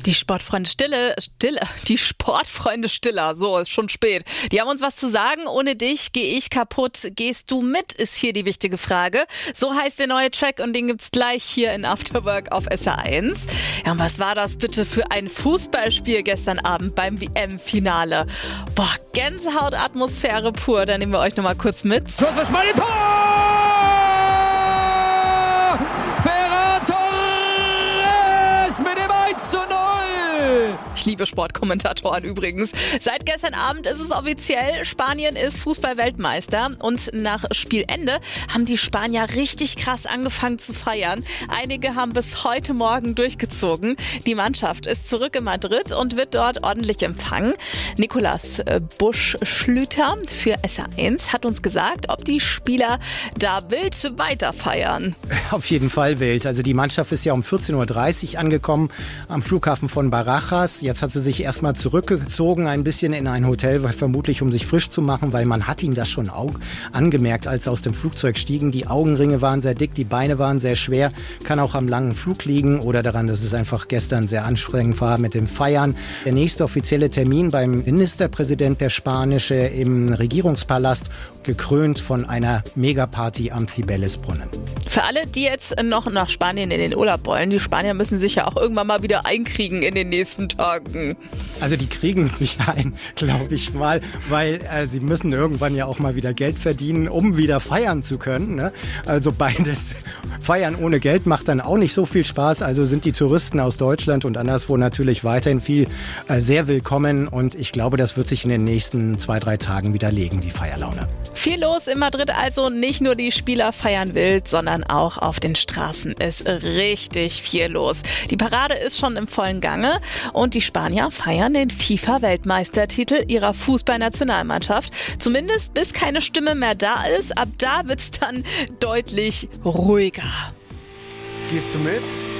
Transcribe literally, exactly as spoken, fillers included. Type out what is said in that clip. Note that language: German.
Die Sportfreunde Stille, Stille, die Sportfreunde Stiller, so ist schon spät. Die haben uns was zu sagen. Ohne dich gehe ich kaputt. Gehst du mit, ist hier die wichtige Frage. So heißt der neue Track und den gibt's gleich hier in Afterwork auf S R eins. Ja, und was war das bitte für ein Fußballspiel gestern Abend beim W M-Finale? Boah, Gänsehaut-Atmosphäre pur. Da nehmen wir euch nochmal kurz mit. Kurzes Mal Tor! Ferran Torres mit dem eins zu null! Ich liebe Sportkommentatoren übrigens. Seit gestern Abend ist es offiziell, Spanien ist Fußball-Weltmeister und nach Spielende haben die Spanier richtig krass angefangen zu feiern. Einige haben bis heute Morgen durchgezogen. Die Mannschaft ist zurück in Madrid und wird dort ordentlich empfangen. Nicolas Busch-Schlüter für S R eins hat uns gesagt, ob die Spieler da wild weiter feiern. Auf jeden Fall wild. Also die Mannschaft ist ja um vierzehn Uhr dreißig angekommen am Flughafen von Barajas. Jetzt hat sie sich erstmal zurückgezogen, ein bisschen in ein Hotel, vermutlich um sich frisch zu machen, weil man hat ihm das schon auch angemerkt, als sie aus dem Flugzeug stiegen. Die Augenringe waren sehr dick, die Beine waren sehr schwer. Kann auch am langen Flug liegen oder daran, dass es einfach gestern sehr anstrengend war mit dem Feiern. Der nächste offizielle Termin beim Ministerpräsident der Spanische im Regierungspalast, gekrönt von einer Megaparty am Cibeles-Brunnen. Für alle, die jetzt noch nach Spanien in den Urlaub wollen, die Spanier müssen sich ja auch irgendwann mal wieder einkriegen in den nächsten Tagen. Also die kriegen sich ein, glaube ich mal, weil äh, sie müssen irgendwann ja auch mal wieder Geld verdienen, um wieder feiern zu können. Ne? Also beides. Feiern ohne Geld macht dann auch nicht so viel Spaß. Also sind die Touristen aus Deutschland und anderswo natürlich weiterhin viel äh, sehr willkommen. Und ich glaube, das wird sich in den nächsten zwei, drei Tagen wieder legen, die Feierlaune. Viel los in Madrid, also nicht nur die Spieler feiern wild, sondern auch auf den Straßen ist richtig viel los. Die Parade ist schon im vollen Gange und die Spanier feiern den FIFA-Weltmeistertitel ihrer Fußballnationalmannschaft. Zumindest bis keine Stimme mehr da ist. Ab da wird's dann deutlich ruhiger. Gehst du mit?